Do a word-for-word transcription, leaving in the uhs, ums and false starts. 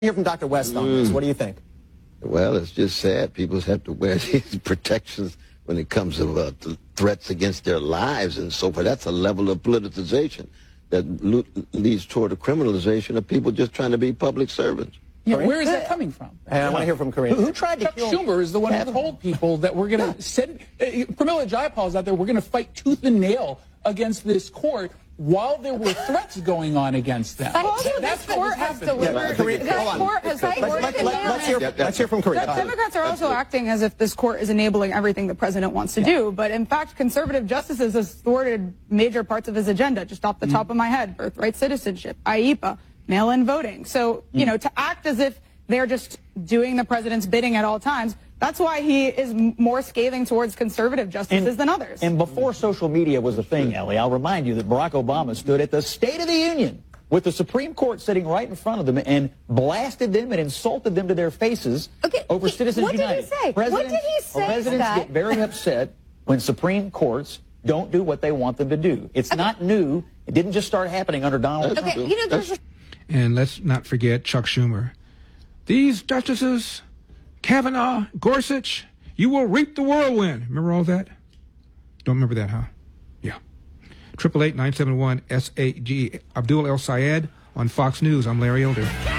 Hear from Doctor West on this. What do you think? Well, it's just sad. People have to wear these protections when it comes to uh, th threats against their lives and so forth. That's a level of politicization that leads toward a criminalization of people just trying to be public servants. Yeah, where is that coming from? And I want to hear from Karine. Who, who tried to Chuck kill Schumer is the one who told people that we're going to send uh, Pramila Jayapal is out there. We're going to fight tooth and nail against this court while there were threats going on against them. But also, this court has delivered. This court has Let's hear, let's hear from Karine. Democrats are also acting as if this court is enabling everything the president wants to do, but in fact, conservative justices have thwarted major parts of his agenda. Just off the top of my head, birthright citizenship, I E P A, mail-in voting. So, you know, to act as if they're just doing the president's bidding at all times, that's why he is more scathing towards conservative justices and, than others. And before social media was a thing, Ellie, I'll remind you that Barack Obama stood at the State of the Union with the Supreme Court sitting right in front of them and blasted them and insulted them to their faces okay, over he, Citizens what United. What did he say? Presidents, what did he say? Presidents Scott? get very upset when Supreme Courts don't do what they want them to do. It's okay. not new. It didn't just start happening under Donald Trump. Okay, you know, there's a And let's not forget Chuck Schumer. These justices, Kavanaugh, Gorsuch, you will reap the whirlwind. Remember all that? Don't remember that, huh? Yeah. Triple eight nine seven one S A G. Abdul El Sayed on Fox News. I'm Larry Elder.